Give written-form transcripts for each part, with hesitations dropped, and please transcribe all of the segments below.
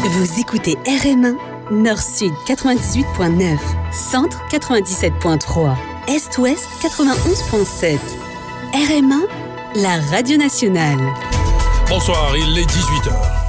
Vous écoutez RM1, Nord-Sud 98.9, Centre 97.3, Est-Ouest 91.7. RM1, la radio nationale. Bonsoir, il est 18h.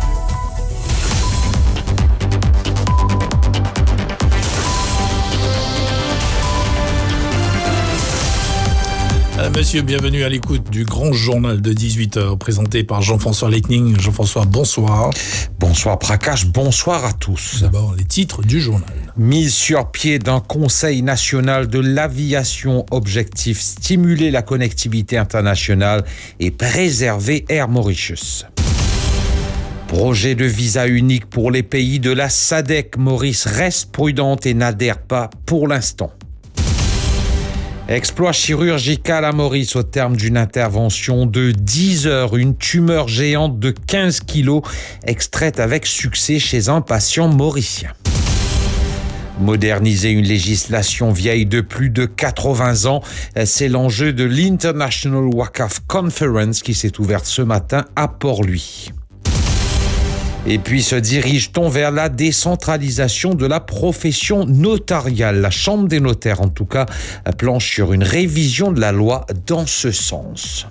Monsieur, bienvenue à l'écoute du grand journal de 18h présenté par Jean-François Lecning. Jean-François, bonsoir. Bonsoir Prakash, bonsoir à tous. D'abord, les titres du journal. Mise sur pied d'un Conseil national de l'aviation, objectif stimuler la connectivité internationale et préserver Air Mauritius. Projet de visa unique pour les pays de la SADC. Maurice reste prudente et n'adhère pas pour l'instant. Exploit chirurgical à Maurice au terme d'une intervention de 10 heures. Une tumeur géante de 15 kilos extraite avec succès chez un patient mauricien. Moderniser une législation vieille de plus de 80 ans, c'est l'enjeu de l'International Waqf Conference qui s'est ouverte ce matin à Port-Louis. Et puis se dirige-t-on vers la décentralisation de la profession notariale? La Chambre des notaires, en tout cas, planche sur une révision de la loi dans ce sens.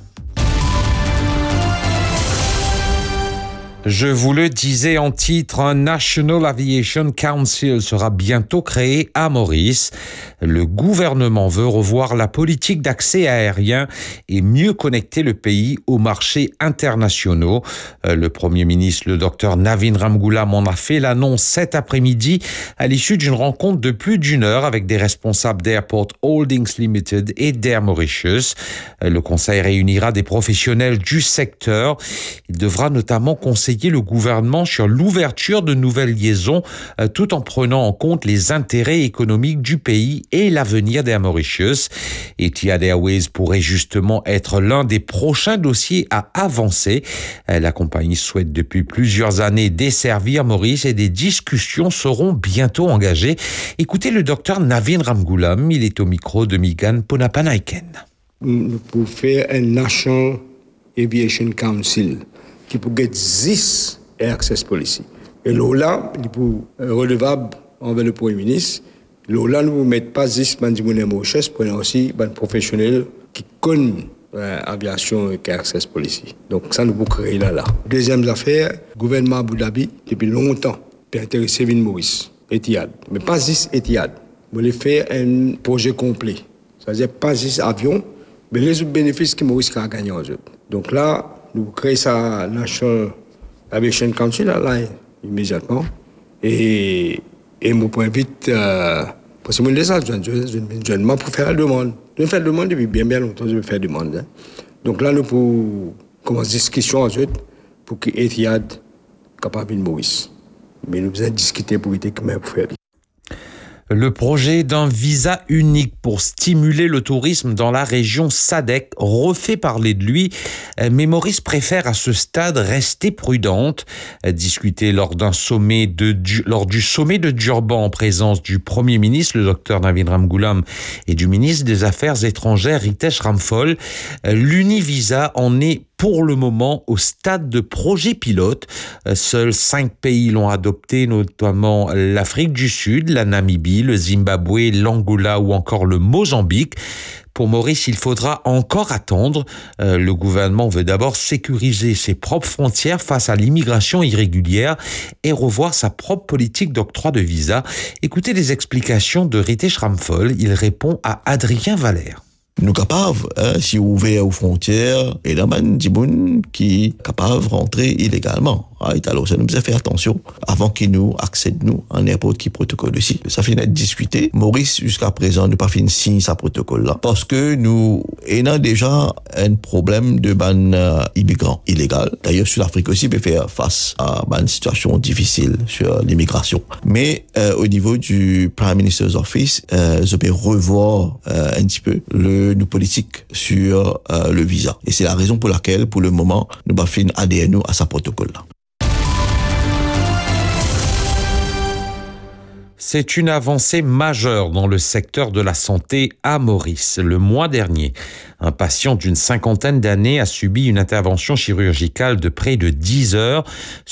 Je vous le disais en titre, un National Aviation Council sera bientôt créé à Maurice. Le gouvernement veut revoir la politique d'accès aérien et mieux connecter le pays aux marchés internationaux. Le Premier ministre, le Dr Navin Ramgoolam, en a fait l'annonce cet après-midi à l'issue d'une rencontre de plus d'une heure avec des responsables d'Airport Holdings Limited et d'Air Mauritius. Le conseil réunira des professionnels du secteur. Il devra notamment conseiller le gouvernement sur l'ouverture de nouvelles liaisons tout en prenant en compte les intérêts économiques du pays et l'avenir d'Air Mauritius. Etihad Airways pourrait justement être l'un des prochains dossiers à avancer. La compagnie souhaite depuis plusieurs années desservir Maurice et des discussions seront bientôt engagées. Écoutez le docteur Navin Ramgoolam, il est au micro de Migan Ponapanaiken. Pour faire un National Aviation Council qui peut get 10 Air Access Policy. Et là, il est relevable envers le Premier ministre. Là, nous ne mettons pas 10 mandimounes Mauritius pour aussi des professionnels qui connaissent l'aviation et Air Access Policy. Donc, ça, nous pouvons créer là. Deuxième affaire, le gouvernement Abu Dhabi, depuis longtemps, est intéressé à Maurice, Etihad. Mais pas 10 Etihad. Vous voulez faire un projet complet. C'est-à-dire pas 10 avions, mais les autres bénéfices que Maurice a gagnés en eux. Donc là, nous créons ça National Aviation Council là, immédiatement. Et mon point vite, parce que moi, je demande pour faire la demande. Je fais la demande depuis bien longtemps, je vais faire la demande. Hein. Donc là, nous pouvons commencer discussion ensuite pour que Etihad capable de Maurice. Mais nous avons discuté pour éviter comment pour faire. Le projet d'un visa unique pour stimuler le tourisme dans la région SADC refait parler de lui, mais Maurice préfère à ce stade rester prudente. Discuté lors du sommet de Durban en présence du Premier ministre, le Dr Navin Ramgoolam, et du ministre des Affaires étrangères, Ritesh Ramphal, l'Univisa en est pour le moment au stade de projet pilote. Seuls 5 pays l'ont adopté, notamment l'Afrique du Sud, la Namibie, le Zimbabwe, l'Angola ou encore le Mozambique. Pour Maurice, il faudra encore attendre. Le gouvernement veut d'abord sécuriser ses propres frontières face à l'immigration irrégulière et revoir sa propre politique d'octroi de visa. Écoutez les explications de Ritesh Ramphal. Il répond à Adrien Valère. Nous capables, si ouvert aux frontières, et là, des gens qui capables de rentrer illégalement. Alors, ça nous a fait attention avant qu'ils nous accèdent nous en n'importe qui protocole ici. Ça fait être discuté. Maurice, jusqu'à présent, n'a pas fait signer sa protocole-là. Parce que nous ayons déjà un problème de immigrants illégaux. D'ailleurs, sur l'Afrique aussi, peut faire face à une situation difficile sur l'immigration. Mais, au niveau du Prime Minister's Office, je peux revoir un petit peu nos politiques sur le visa. Et c'est la raison pour laquelle, pour le moment, nous avons fait adhérer à sa protocole-là. C'est une avancée majeure dans le secteur de la santé à Maurice. Le mois dernier, un patient d'une 50aine d'années a subi une intervention chirurgicale de près de 10 heures.